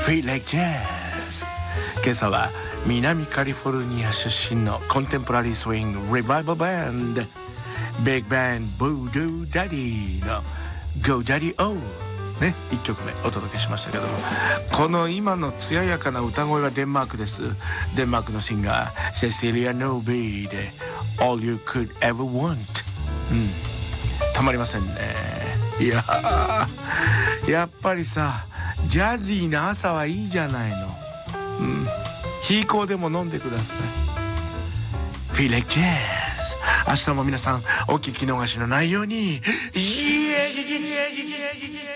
Feel Like Jazz。今朝は南カリフォルニア出身のコンテンポラリースウィングリバイバルバンドビッグバンドブードゥーダディの Go Daddy O ね、1曲目お届けしましたけども、この今の艶やかな歌声はデンマークです。デンマークのシンガーセシリア・ノービーで All You Could Ever Want、たまりませんね。いややっぱりさ、ジャズィーな朝はいいじゃないの。ヒーコーでも飲んでください。 Feel Like Jazz。 明日も皆さんお聞き逃しのないように。